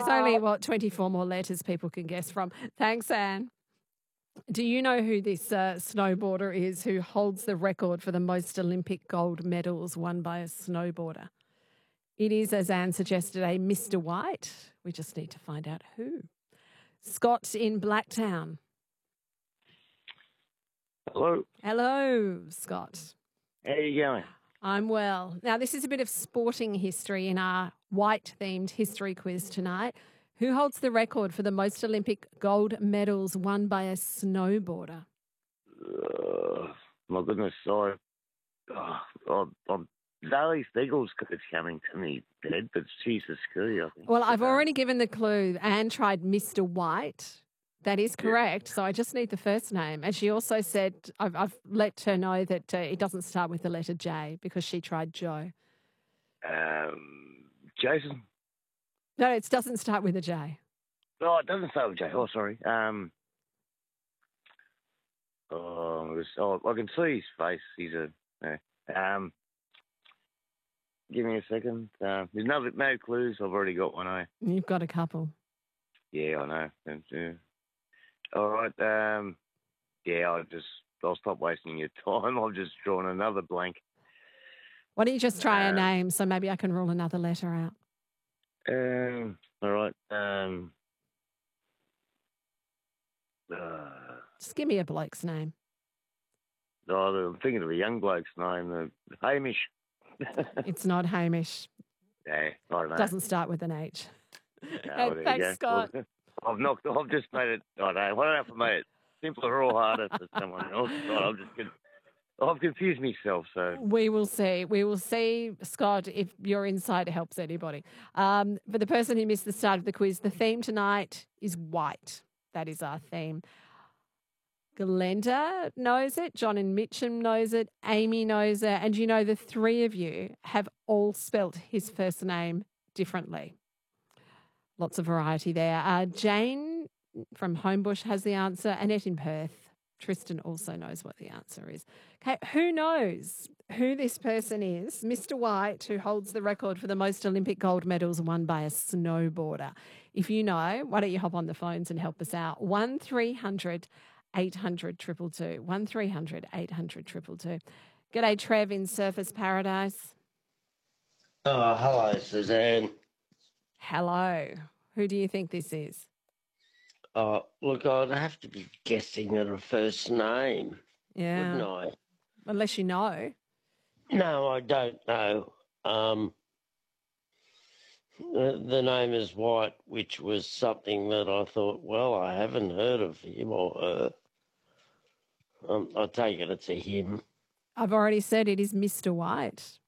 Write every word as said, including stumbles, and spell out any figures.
There's only, what, twenty-four more letters people can guess from. Thanks, Anne. Do you know who this uh, snowboarder is who holds the record for the most Olympic gold medals won by a snowboarder? It is, as Anne suggested, a Mister White. We just need to find out who. Scott in Blacktown. Hello. Hello, Scott. How you going? I'm well. Now, this is a bit of sporting history in our white-themed history quiz tonight. Who holds the record for the most Olympic gold medals won by a snowboarder? Uh, my goodness, sorry. Oh, oh, oh, Zali Steagles is coming to me, dead, but she's a screwy, I think. Well, I've already given the clue. Anne tried Mister White. That is correct. Yeah. So I just need the first name. And she also said, I've, I've let her know that uh, it doesn't start with the letter J because she tried Joe. Um, Jason? No, it doesn't start with a J. Oh, it doesn't start with J. Oh, sorry. Um, oh, it was, oh, I can see his face. He's a... Yeah. Um, give me a second. Uh, there's no, no clues. I've already got one, eh? You've got a couple. Yeah, I know. And, uh, all right. Um, yeah, I'll just, I'll stop wasting your time. I've just drawn another blank. Why don't you just try um, a name so maybe I can rule another letter out? Um, all right. Um, uh, just give me a bloke's name. Oh, I'm thinking of a young bloke's name, uh, Hamish. It's not Hamish. Yeah, I don't know. Doesn't start with an H. No, hey, thanks, Scott. Well, I've knocked. I've just made it. I don't know. I don't know if I made it simpler or harder for someone else. I'm just. Good. I've confused myself. So we will see. We will see, Scott, if your insight helps anybody. Um, for the person who missed the start of the quiz, the theme tonight is white. That is our theme. Glenda knows it. John and Mitchum knows it. Amy knows it. And you know, the three of you have all spelt his first name differently. Lots of variety there. Uh, Jane from Homebush has the answer. Annette in Perth. Tristan also knows what the answer is. Okay, who knows who this person is? Mister White, who holds the record for the most Olympic gold medals won by a snowboarder. If you know, why don't you hop on the phones and help us out? one three hundred eight hundred two two two. one three hundred eight hundred two two two. G'day, Trev in Surfers Paradise. Oh, hello, Suzanne. Hello. Who do you think this is? Oh, look, I'd have to be guessing at a first name, yeah. wouldn't I? Unless you know. No, I don't know. Um, the, the name is White, which was something that I thought, well, I haven't heard of him or her. Um, I take it it's a him. I've already said it is Mister White.